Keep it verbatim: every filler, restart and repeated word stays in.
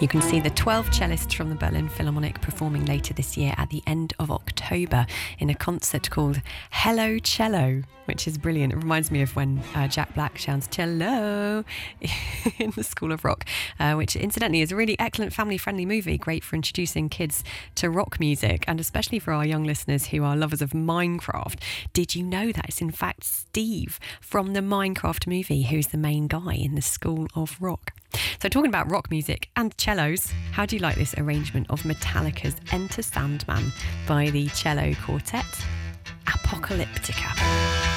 You can see the twelve cellists from the Berlin Philharmonic performing later this year at the end of October in a concert called Hello Cello, which is brilliant. It reminds me of when uh, Jack Black shouts cello in the School of Rock, uh, which incidentally is a really excellent family-friendly movie, great for introducing kids to rock music, and especially for our young listeners who are lovers of Minecraft. Did you know that it's in fact Steve from the Minecraft movie who's the main guy in the School of Rock? So talking about rock music and cellos, how do you like this arrangement of Metallica's Enter Sandman by the Cello Quartet, Apocalyptica?